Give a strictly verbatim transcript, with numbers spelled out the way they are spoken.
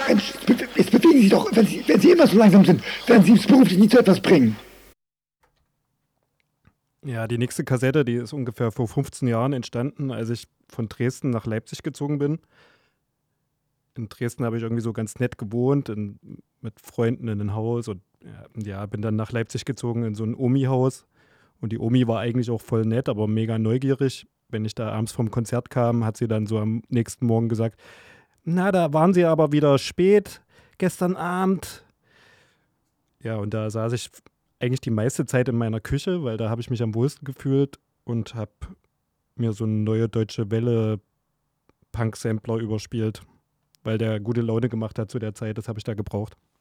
Mensch, jetzt be- jetzt bewegen Sie sich doch, wenn Sie, wenn Sie immer so langsam sind, werden Sie es beruflich nie zu etwas bringen. Ja, die nächste Kassette, die ist ungefähr vor fünfzehn Jahren entstanden, als ich von Dresden nach Leipzig gezogen bin. In Dresden habe ich irgendwie so ganz nett gewohnt, in, mit Freunden in ein Haus und ja, ja, bin dann nach Leipzig gezogen in so ein Omi-Haus. Und die Omi war eigentlich auch voll nett, aber mega neugierig. Wenn ich da abends vom Konzert kam, hat sie dann so am nächsten Morgen gesagt, na, da waren Sie aber wieder spät gestern Abend. Ja, und da saß ich eigentlich die meiste Zeit in meiner Küche, weil da habe ich mich am wohlsten gefühlt und habe mir so einen neue deutsche Welle Punk-Sampler überspielt, weil der gute Laune gemacht hat zu der Zeit. Das habe ich da gebraucht.